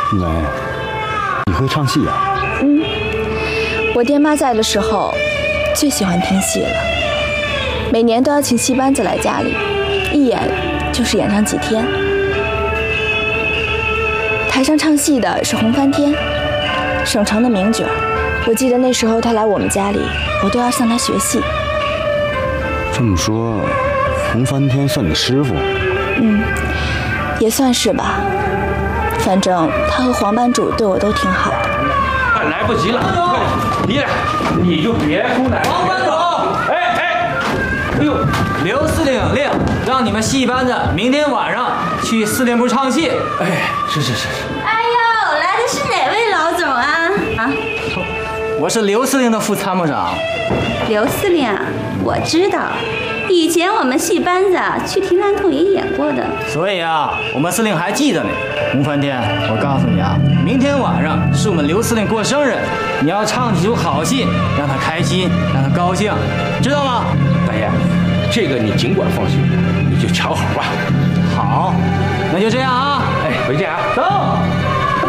美，你会唱戏啊？ 我爹妈在的时候，最喜欢听戏了。每年都要请戏班子来家里，一演就是演上几天。台上唱戏的是洪翻天，省城的名角。我记得那时候他来我们家里，我都要向他学戏。 这么说，洪翻天算你师傅？ 也算是吧。反正他和黄班主对我都挺好的。 快来不及了，你就别出来。 黄班主， 哎呦， 刘司令有令，让你们戏班子明天晚上去司令部唱戏。 哎，是。 哎呦，来的是哪位老总啊？ 我是刘司令的副参谋长。 刘司令啊，我知道，以前我们戏班子去提兰洞也演过的。 所以啊，我们司令还记得你。洪翻天，我告诉你啊，明天晚上是我们刘司令过生日，你要唱几出好戏，让他开心，让他高兴，知道吗？ 大爷，这个你尽管放心，你就瞧好吧。 好，那就这样啊。 哎，回见啊。